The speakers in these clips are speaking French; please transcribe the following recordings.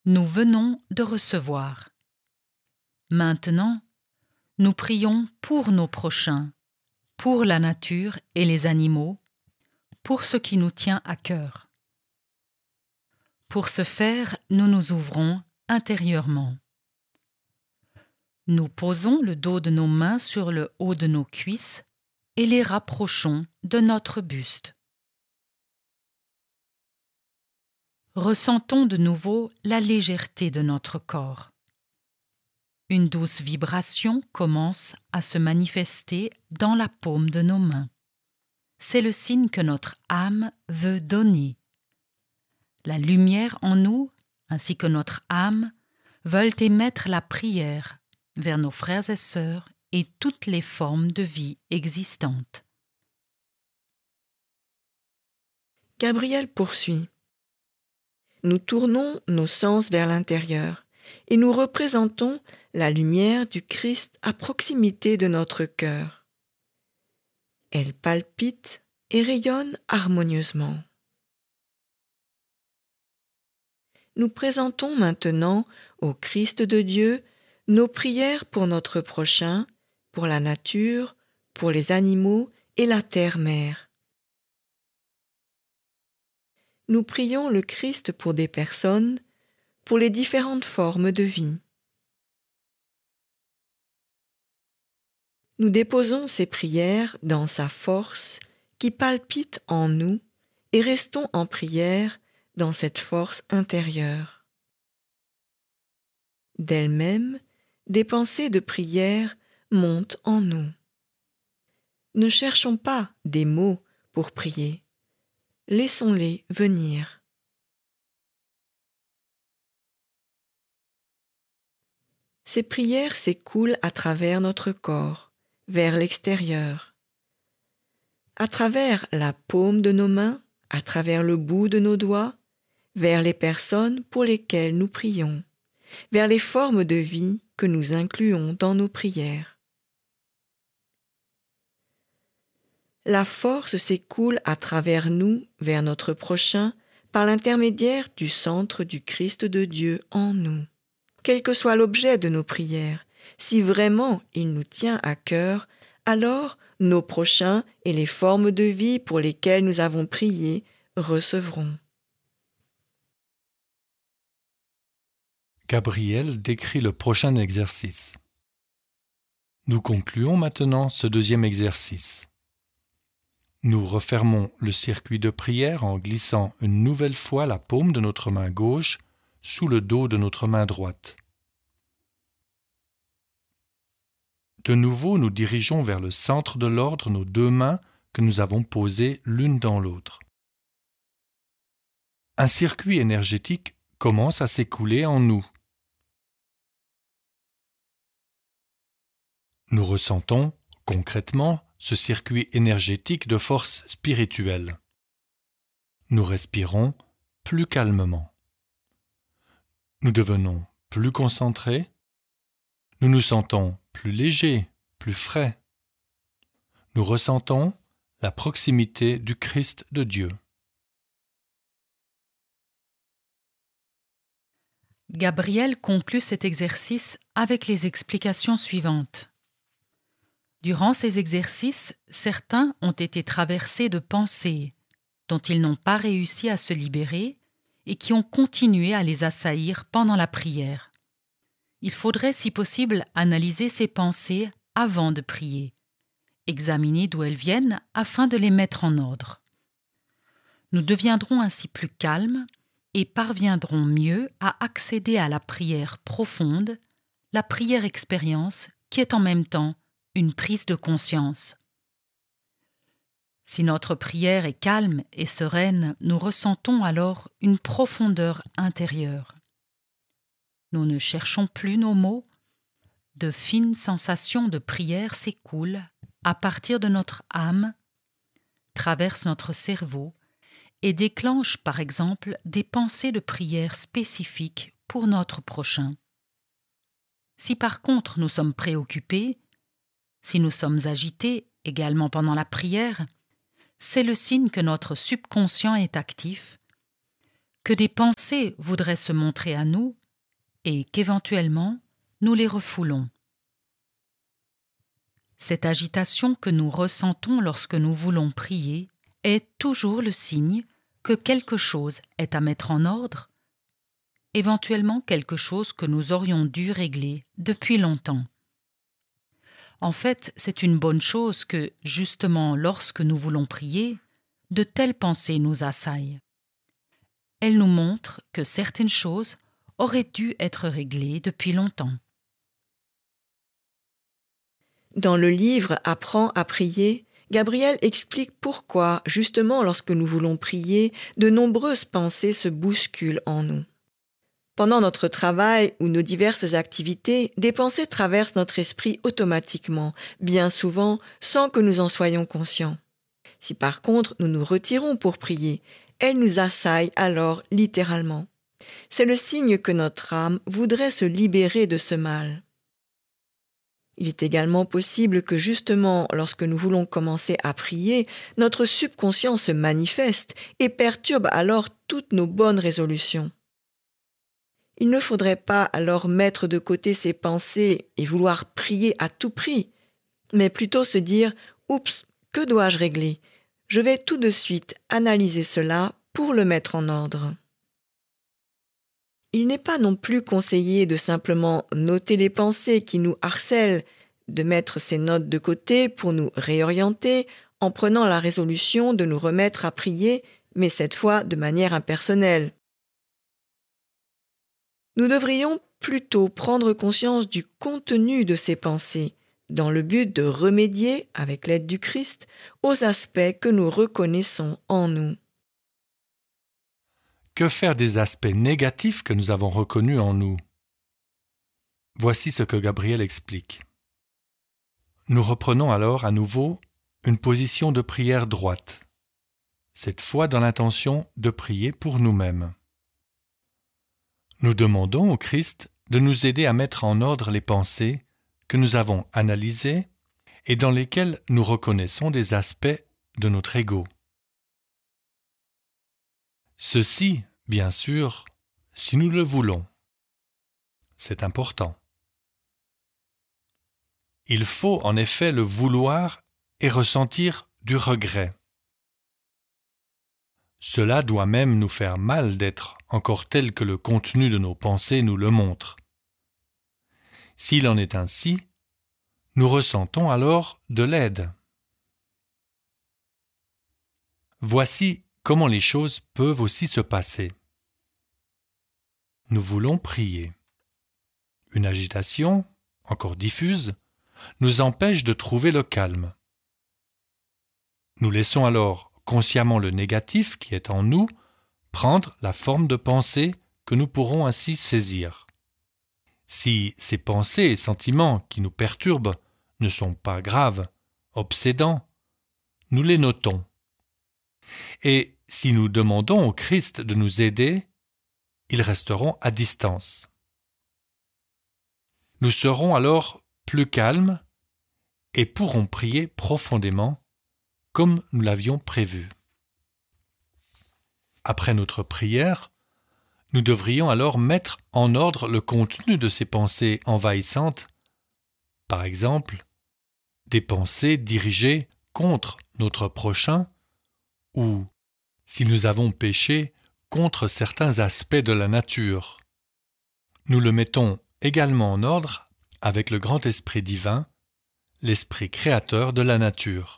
Nous venons de recevoir. Maintenant, nous prions pour nos prochains, pour la nature et les animaux, pour ce qui nous tient à cœur. Pour ce faire, nous nous ouvrons intérieurement. Nous posons le dos de nos mains sur le haut de nos cuisses et les rapprochons de notre buste. Ressentons de nouveau la légèreté de notre corps. Une douce vibration commence à se manifester dans la paume de nos mains. C'est le signe que notre âme veut donner. La lumière en nous, ainsi que notre âme, veulent émettre la prière vers nos frères et sœurs et toutes les formes de vie existantes. Gabriel poursuit. Nous tournons nos sens vers l'intérieur et nous représentons la lumière du Christ à proximité de notre cœur. Elle palpite et rayonne harmonieusement. Nous présentons maintenant au Christ de Dieu nos prières pour notre prochain, pour la nature, pour les animaux et la terre-mère. Nous prions le Christ pour des personnes, pour les différentes formes de vie. Nous déposons ces prières dans sa force qui palpite en nous et restons en prière dans cette force intérieure. D'elle-même, des pensées de prière montent en nous. Ne cherchons pas des mots pour prier. Laissons-les venir. Ces prières s'écoulent à travers notre corps, vers l'extérieur. À travers la paume de nos mains, à travers le bout de nos doigts, vers les personnes pour lesquelles nous prions, vers les formes de vie que nous incluons dans nos prières. La force s'écoule à travers nous vers notre prochain par l'intermédiaire du centre du Christ de Dieu en nous. Quel que soit l'objet de nos prières, si vraiment il nous tient à cœur, alors nos prochains et les formes de vie pour lesquelles nous avons prié recevront. Gabriel décrit le prochain exercice. Nous concluons maintenant ce deuxième exercice. Nous refermons le circuit de prière en glissant une nouvelle fois la paume de notre main gauche sous le dos de notre main droite. De nouveau, nous dirigeons vers le centre de l'ordre nos deux mains que nous avons posées l'une dans l'autre. Un circuit énergétique commence à s'écouler en nous. Nous ressentons, concrètement, ce circuit énergétique de force spirituelle. Nous respirons plus calmement. Nous devenons plus concentrés. Nous nous sentons plus légers, plus frais. Nous ressentons la proximité du Christ de Dieu. Gabriel conclut cet exercice avec les explications suivantes. Durant ces exercices, certains ont été traversés de pensées dont ils n'ont pas réussi à se libérer et qui ont continué à les assaillir pendant la prière. Il faudrait, si possible, analyser ces pensées avant de prier, examiner d'où elles viennent afin de les mettre en ordre. Nous deviendrons ainsi plus calmes et parviendrons mieux à accéder à la prière profonde, la prière expérience qui est en même temps une prise de conscience. Si notre prière est calme et sereine, nous ressentons alors une profondeur intérieure. Nous ne cherchons plus nos mots. De fines sensations de prière s'écoulent à partir de notre âme, traversent notre cerveau et déclenchent par exemple des pensées de prière spécifiques pour notre prochain. Si par contre nous sommes préoccupés, si nous sommes agités également pendant la prière, c'est le signe que notre subconscient est actif, que des pensées voudraient se montrer à nous et qu'éventuellement nous les refoulons. Cette agitation que nous ressentons lorsque nous voulons prier est toujours le signe que quelque chose est à mettre en ordre, éventuellement quelque chose que nous aurions dû régler depuis longtemps. En fait, c'est une bonne chose que, justement lorsque nous voulons prier, de telles pensées nous assaillent. Elles nous montrent que certaines choses auraient dû être réglées depuis longtemps. Dans le livre « Apprends à prier », Gabriel explique pourquoi, justement lorsque nous voulons prier, de nombreuses pensées se bousculent en nous. Pendant notre travail ou nos diverses activités, des pensées traversent notre esprit automatiquement, bien souvent sans que nous en soyons conscients. Si par contre nous nous retirons pour prier, elles nous assaillent alors littéralement. C'est le signe que notre âme voudrait se libérer de ce mal. Il est également possible que justement, lorsque nous voulons commencer à prier, notre subconscient se manifeste et perturbe alors toutes nos bonnes résolutions. Il ne faudrait pas alors mettre de côté ces pensées et vouloir prier à tout prix, mais plutôt se dire « Oups, que dois-je régler ? Je vais tout de suite analyser cela pour le mettre en ordre. » Il n'est pas non plus conseillé de simplement noter les pensées qui nous harcèlent, de mettre ces notes de côté pour nous réorienter en prenant la résolution de nous remettre à prier, mais cette fois de manière impersonnelle. Nous devrions plutôt prendre conscience du contenu de ces pensées, dans le but de remédier, avec l'aide du Christ, aux aspects que nous reconnaissons en nous. Que faire des aspects négatifs que nous avons reconnus en nous ? Voici ce que Gabriel explique. Nous reprenons alors à nouveau une position de prière droite, cette fois dans l'intention de prier pour nous-mêmes. Nous demandons au Christ de nous aider à mettre en ordre les pensées que nous avons analysées et dans lesquelles nous reconnaissons des aspects de notre ego. Ceci, bien sûr, si nous le voulons. C'est important. Il faut en effet le vouloir et ressentir du regret. Cela doit même nous faire mal d'être encore tel que le contenu de nos pensées nous le montre. S'il en est ainsi, nous ressentons alors de l'aide. Voici comment les choses peuvent aussi se passer. Nous voulons prier. Une agitation, encore diffuse, nous empêche de trouver le calme. Nous laissons alors consciemment le négatif qui est en nous prendre la forme de pensée que nous pourrons ainsi saisir. Si ces pensées et sentiments qui nous perturbent ne sont pas graves, obsédants, nous les notons. Et si nous demandons au Christ de nous aider, ils resteront à distance. Nous serons alors plus calmes et pourrons prier profondément comme nous l'avions prévu. Après notre prière, nous devrions alors mettre en ordre le contenu de ces pensées envahissantes, par exemple, des pensées dirigées contre notre prochain ou, si nous avons péché, contre certains aspects de la nature. Nous le mettons également en ordre avec le grand esprit divin, l'esprit créateur de la nature.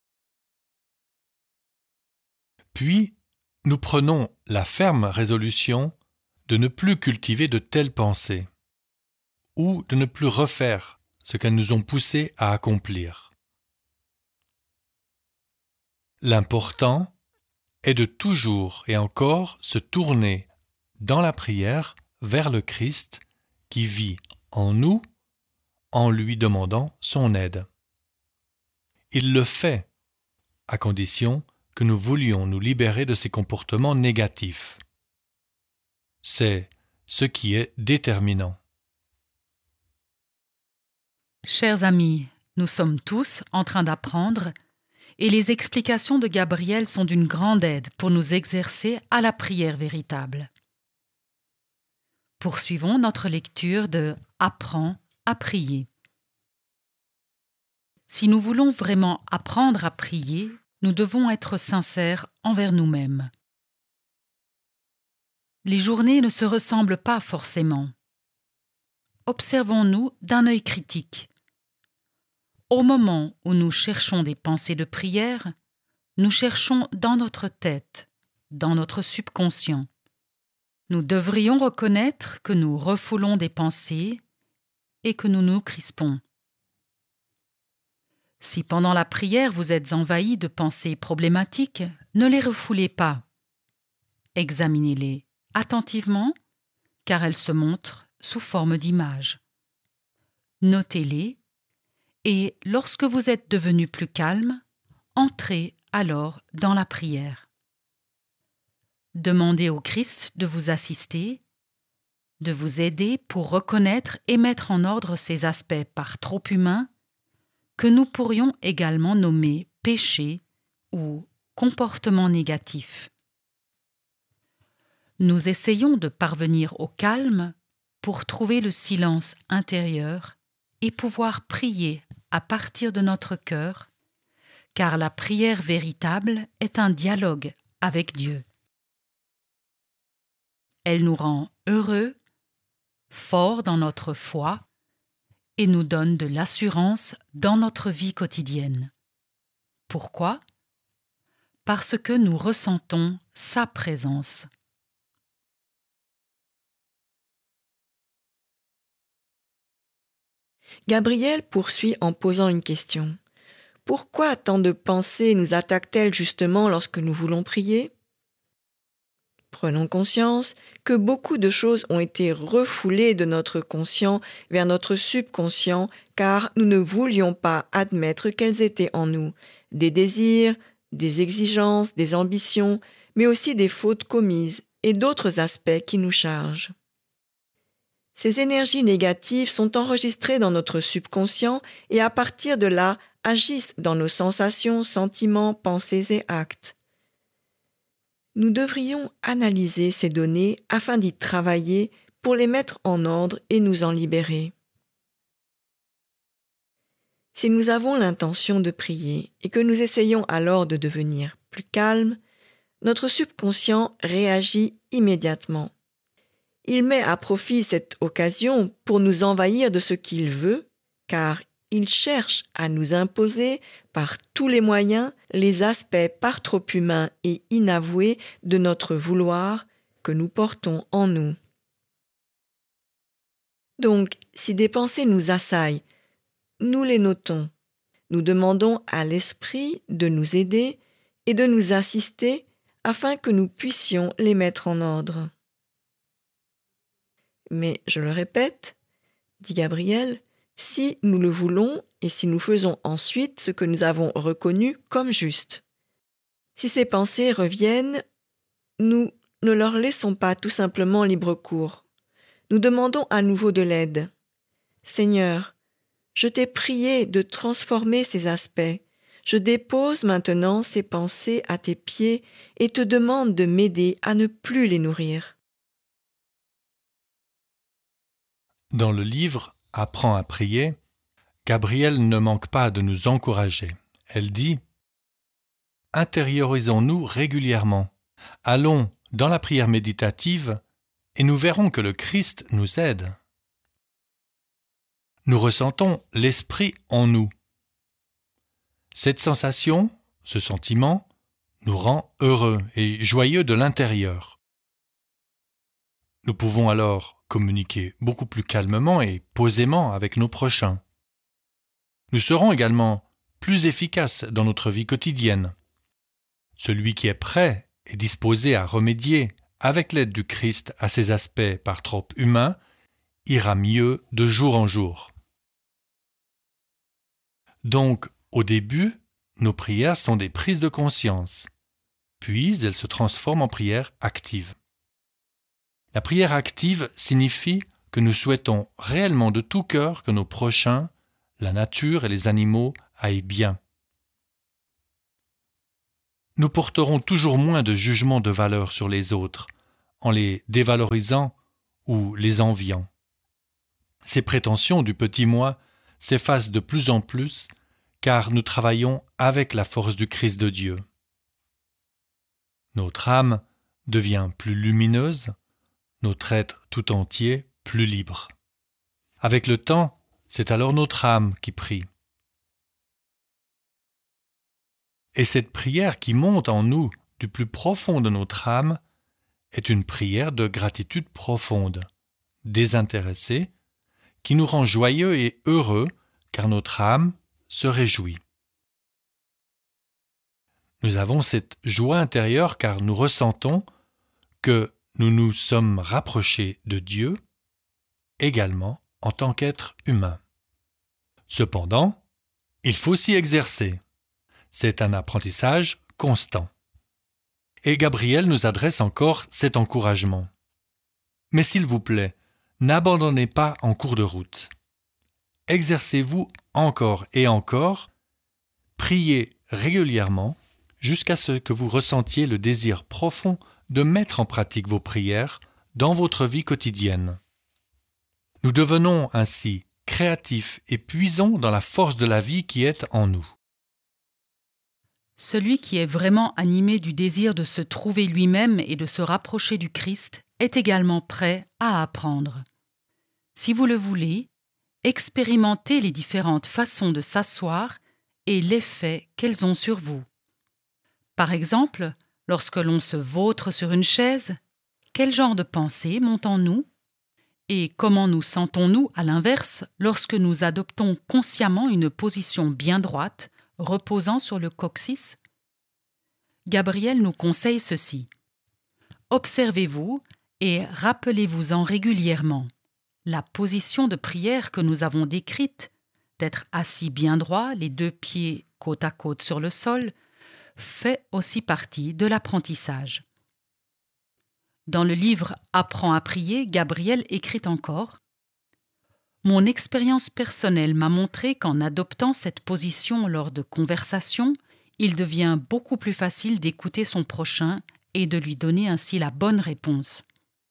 Puis, nous prenons la ferme résolution de ne plus cultiver de telles pensées ou de ne plus refaire ce qu'elles nous ont poussés à accomplir. L'important est de toujours et encore se tourner dans la prière vers le Christ qui vit en nous en lui demandant son aide. Il le fait, à condition que nous voulions nous libérer de ces comportements négatifs. C'est ce qui est déterminant. Chers amis, nous sommes tous en train d'apprendre et les explications de Gabriel sont d'une grande aide pour nous exercer à la prière véritable. Poursuivons notre lecture de « Apprends à prier ». Si nous voulons vraiment apprendre à prier, nous devons être sincères envers nous-mêmes. Les journées ne se ressemblent pas forcément. Observons-nous d'un œil critique. Au moment où nous cherchons des pensées de prière, nous cherchons dans notre tête, dans notre subconscient. Nous devrions reconnaître que nous refoulons des pensées et que nous nous crispons. Si pendant la prière vous êtes envahi de pensées problématiques, ne les refoulez pas. Examinez-les attentivement, car elles se montrent sous forme d'images. Notez-les et, lorsque vous êtes devenu plus calme, entrez alors dans la prière. Demandez au Christ de vous assister, de vous aider pour reconnaître et mettre en ordre ces aspects par trop humains que nous pourrions également nommer péchés ou comportements négatifs. Nous essayons de parvenir au calme pour trouver le silence intérieur et pouvoir prier à partir de notre cœur, car la prière véritable est un dialogue avec Dieu. Elle nous rend heureux, forts dans notre foi et nous donne de l'assurance dans notre vie quotidienne. Pourquoi ? Parce que nous ressentons sa présence. Gabriel poursuit en posant une question. Pourquoi tant de pensées nous attaquent-elles justement lorsque nous voulons prier ? Prenons conscience que beaucoup de choses ont été refoulées de notre conscient vers notre subconscient car nous ne voulions pas admettre qu'elles étaient en nous. Des désirs, des exigences, des ambitions, mais aussi des fautes commises et d'autres aspects qui nous chargent. Ces énergies négatives sont enregistrées dans notre subconscient et à partir de là agissent dans nos sensations, sentiments, pensées et actes. Nous devrions analyser ces données afin d'y travailler pour les mettre en ordre et nous en libérer. Si nous avons l'intention de prier et que nous essayons alors de devenir plus calmes, notre subconscient réagit immédiatement. Il met à profit cette occasion pour nous envahir de ce qu'il veut, car il cherche à nous imposer par tous les moyens les aspects par trop humains et inavoués de notre vouloir que nous portons en nous. Donc, si des pensées nous assaillent, nous les notons. Nous demandons à l'Esprit de nous aider et de nous assister afin que nous puissions les mettre en ordre. Mais, je le répète, dit Gabriel, si nous le voulons et si nous faisons ensuite ce que nous avons reconnu comme juste. Si ces pensées reviennent, nous ne leur laissons pas tout simplement libre cours. Nous demandons à nouveau de l'aide. Seigneur, je t'ai prié de transformer ces aspects. Je dépose maintenant ces pensées à tes pieds et te demande de m'aider à ne plus les nourrir. Dans le livre « Apprends à prier », Gabriel ne manque pas de nous encourager. Elle dit « Intériorisons-nous régulièrement. Allons dans la prière méditative et nous verrons que le Christ nous aide. Nous ressentons l'Esprit en nous. Cette sensation, ce sentiment, nous rend heureux et joyeux de l'intérieur. Nous pouvons alors communiquer beaucoup plus calmement et posément avec nos prochains. Nous serons également plus efficaces dans notre vie quotidienne. Celui qui est prêt et disposé à remédier avec l'aide du Christ à ces aspects par trop humains ira mieux de jour en jour. Donc, au début, nos prières sont des prises de conscience, puis elles se transforment en prières actives. La prière active signifie que nous souhaitons réellement de tout cœur que nos prochains, la nature et les animaux aillent bien. nous porterons toujours moins de jugement de valeur sur les autres, en les dévalorisant ou les enviant. Ces prétentions du petit moi s'effacent de plus en plus, car nous travaillons avec la force du Christ de Dieu. Notre âme devient plus lumineuse, notre être tout entier plus libre. Avec le temps, c'est alors notre âme qui prie. Et cette prière qui monte en nous du plus profond de notre âme est une prière de gratitude profonde, désintéressée, qui nous rend joyeux et heureux car notre âme se réjouit. Nous avons cette joie intérieure car nous ressentons que nous nous sommes rapprochés de Dieu également en tant qu'être humain. Cependant, il faut s'y exercer. C'est un apprentissage constant. Et Gabriel nous adresse encore cet encouragement. Mais s'il vous plaît, n'abandonnez pas en cours de route. Exercez-vous encore et encore, priez régulièrement jusqu'à ce que vous ressentiez le désir profond de mettre en pratique vos prières dans votre vie quotidienne. Nous devenons ainsi créatifs et puisons dans la force de la vie qui est en nous. Celui qui est vraiment animé du désir de se trouver lui-même et de se rapprocher du Christ est également prêt à apprendre. Si vous le voulez, expérimentez les différentes façons de s'asseoir et l'effet qu'elles ont sur vous. Par exemple, lorsque l'on se vautre sur une chaise, quel genre de pensée monte en nous? Et comment nous sentons-nous, à l'inverse, lorsque nous adoptons consciemment une position bien droite, reposant sur le coccyx? Gabriel nous conseille ceci. Observez-vous et rappelez-vous-en régulièrement. La position de prière que nous avons décrite, d'être assis bien droit, les deux pieds côte à côte sur le sol, fait aussi partie de l'apprentissage. Dans le livre « Apprends à prier », Gabriel écrit encore « Mon expérience personnelle m'a montré qu'en adoptant cette position lors de conversations, il devient beaucoup plus facile d'écouter son prochain et de lui donner ainsi la bonne réponse.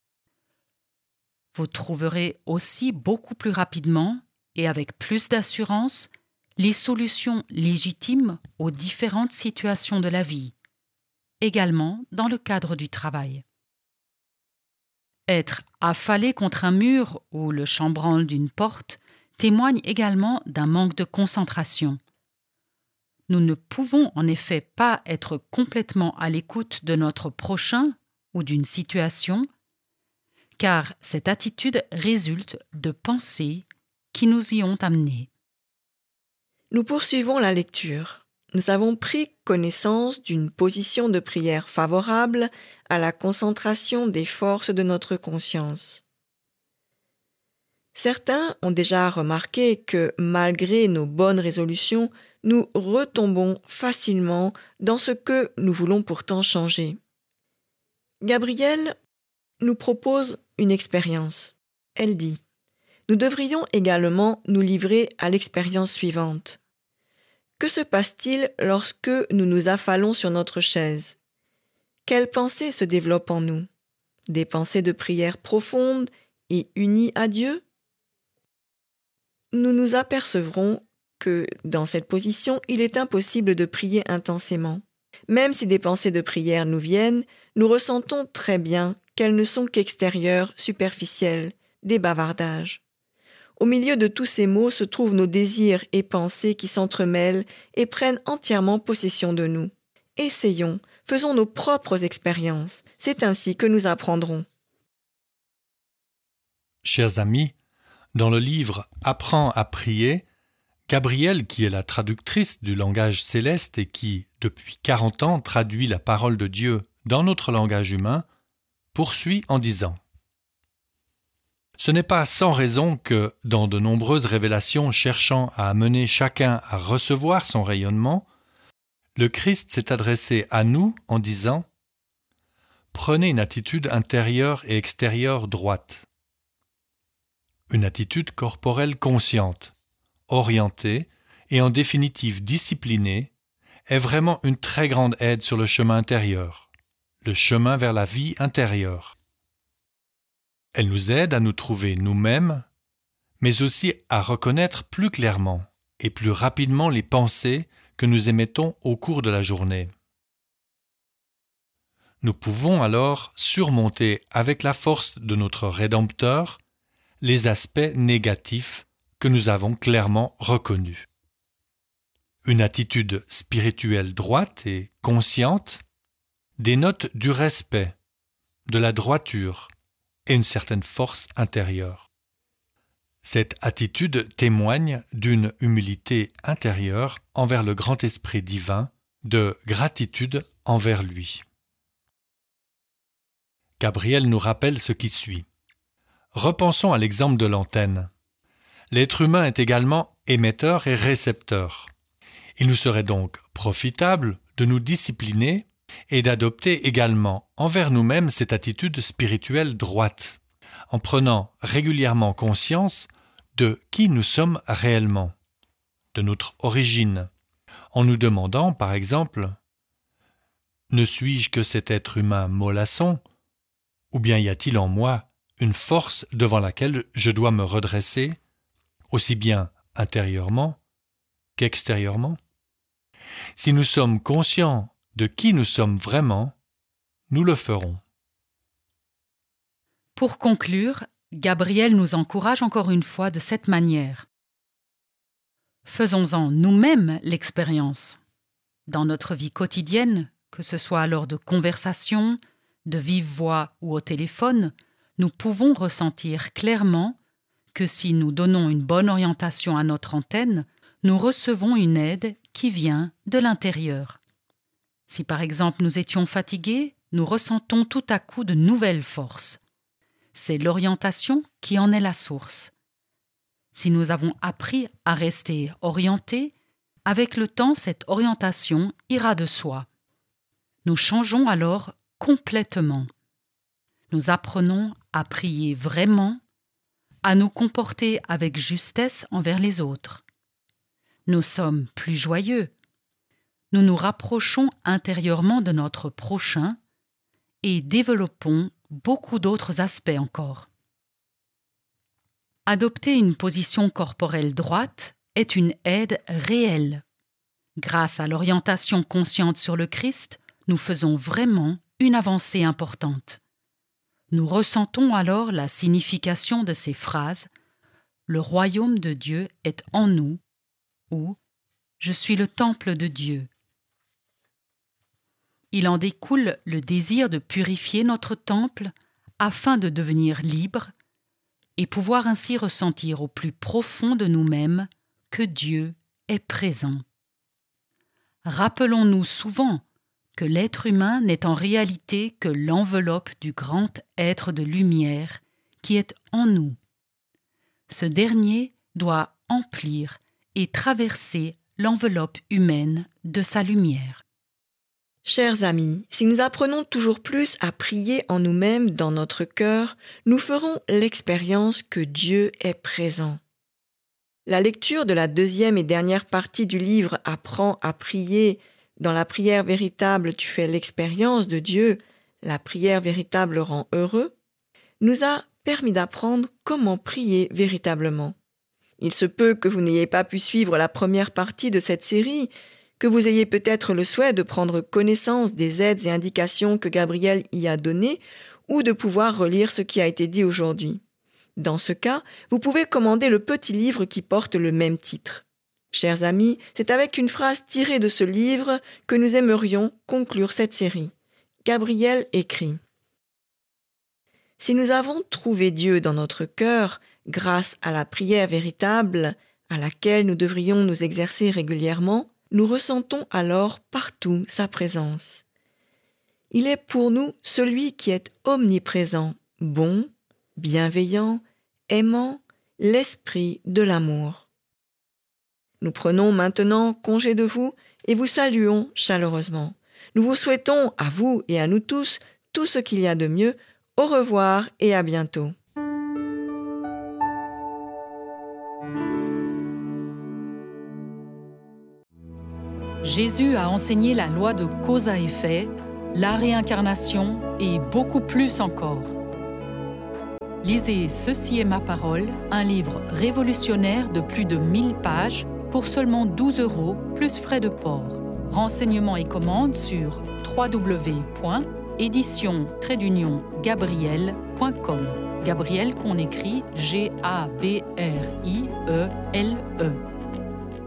Vous trouverez aussi beaucoup plus rapidement et avec plus d'assurance les solutions légitimes aux différentes situations de la vie, également dans le cadre du travail. Être affalé contre un mur ou le chambranle d'une porte témoigne également d'un manque de concentration. Nous ne pouvons en effet pas être complètement à l'écoute de notre prochain ou d'une situation, car cette attitude résulte de pensées qui nous y ont amenés. Nous poursuivons la lecture. Nous avons pris connaissance d'une position de prière favorable à la concentration des forces de notre conscience. Certains ont déjà remarqué que, malgré nos bonnes résolutions, nous retombons facilement dans ce que nous voulons pourtant changer. Gabriel nous propose une expérience. Elle dit « Nous devrions également nous livrer à l'expérience suivante. Que se passe-t-il lorsque nous nous affalons sur notre chaise? Quelles pensées se développent en nous? Des pensées de prière profondes et unies à Dieu? Nous nous apercevrons que, dans cette position, il est impossible de prier intensément. Même si des pensées de prière nous viennent, nous ressentons très bien qu'elles ne sont qu'extérieures, superficielles, des bavardages. Au milieu de tous ces mots se trouvent nos désirs et pensées qui s'entremêlent et prennent entièrement possession de nous. Essayons, faisons nos propres expériences. C'est ainsi que nous apprendrons. Chers amis, dans le livre « Apprends à prier », Gabrielle, qui est la traductrice du langage céleste et qui, depuis 40 ans, traduit la parole de Dieu dans notre langage humain, poursuit en disant « Ce n'est pas sans raison que, dans de nombreuses révélations cherchant à amener chacun à recevoir son rayonnement, le Christ s'est adressé à nous en disant « Prenez une attitude intérieure et extérieure droite. » Une attitude corporelle consciente, orientée et en définitive disciplinée est vraiment une très grande aide sur le chemin intérieur, le chemin vers la vie intérieure. Elle nous aide à nous trouver nous-mêmes, mais aussi à reconnaître plus clairement et plus rapidement les pensées que nous émettons au cours de la journée. Nous pouvons alors surmonter avec la force de notre Rédempteur les aspects négatifs que nous avons clairement reconnus. Une attitude spirituelle droite et consciente dénote du respect, de la droiture et une certaine force intérieure. Cette attitude témoigne d'une humilité intérieure envers le grand esprit divin, de gratitude envers lui. Gabriel nous rappelle ce qui suit. Repensons à l'exemple de l'antenne. L'être humain est également émetteur et récepteur. Il nous serait donc profitable de nous discipliner et d'adopter également envers nous-mêmes cette attitude spirituelle droite, en prenant régulièrement conscience de qui nous sommes réellement, de notre origine, en nous demandant, par exemple, « Ne suis-je que cet être humain mollasson, ou bien y a-t-il en moi une force devant laquelle je dois me redresser, aussi bien intérieurement qu'extérieurement ?» Si nous sommes conscients de qui nous sommes vraiment, nous le ferons. Pour conclure, Gabriel nous encourage encore une fois de cette manière. Faisons-en nous-mêmes l'expérience. Dans notre vie quotidienne, que ce soit lors de conversations, de vive voix ou au téléphone, nous pouvons ressentir clairement que si nous donnons une bonne orientation à notre antenne, nous recevons une aide qui vient de l'intérieur. Si par exemple nous étions fatigués, nous ressentons tout à coup de nouvelles forces. C'est l'orientation qui en est la source. Si nous avons appris à rester orientés, avec le temps cette orientation ira de soi. Nous changeons alors complètement. Nous apprenons à prier vraiment, à nous comporter avec justesse envers les autres. Nous sommes plus joyeux. Nous nous rapprochons intérieurement de notre prochain et développons beaucoup d'autres aspects encore. Adopter une position corporelle droite est une aide réelle. Grâce à l'orientation consciente sur le Christ, nous faisons vraiment une avancée importante. Nous ressentons alors la signification de ces phrases « Le royaume de Dieu est en nous » ou « Je suis le temple de Dieu ». Il en découle le désir de purifier notre temple afin de devenir libre et pouvoir ainsi ressentir au plus profond de nous-mêmes que Dieu est présent. Rappelons-nous souvent que l'être humain n'est en réalité que l'enveloppe du grand être de lumière qui est en nous. Ce dernier doit emplir et traverser l'enveloppe humaine de sa lumière. Chers amis, si nous apprenons toujours plus à prier en nous-mêmes dans notre cœur, nous ferons l'expérience que Dieu est présent. La lecture de la deuxième et dernière partie du livre « Apprends à prier » dans la prière véritable, tu fais l'expérience de Dieu, la prière véritable rend heureux, nous a permis d'apprendre comment prier véritablement. Il se peut que vous n'ayez pas pu suivre la première partie de cette série, que vous ayez peut-être le souhait de prendre connaissance des aides et indications que Gabriel y a données ou de pouvoir relire ce qui a été dit aujourd'hui. Dans ce cas, vous pouvez commander le petit livre qui porte le même titre. Chers amis, c'est avec une phrase tirée de ce livre que nous aimerions conclure cette série. Gabriel écrit « Si nous avons trouvé Dieu dans notre cœur grâce à la prière véritable à laquelle nous devrions nous exercer régulièrement, nous ressentons alors partout sa présence. Il est pour nous celui qui est omniprésent, bon, bienveillant, aimant, l'esprit de l'amour. Nous prenons maintenant congé de vous et vous saluons chaleureusement. Nous vous souhaitons, à vous et à nous tous, tout ce qu'il y a de mieux. Au revoir et à bientôt. Jésus a enseigné la loi de cause à effet, la réincarnation et beaucoup plus encore. Lisez Ceci est ma parole, un livre révolutionnaire de plus de 1000 pages pour seulement 12 € plus frais de port. Renseignements et commandes sur www.édition-gabrielle.com. Gabrielle qu'on écrit Gabrielle.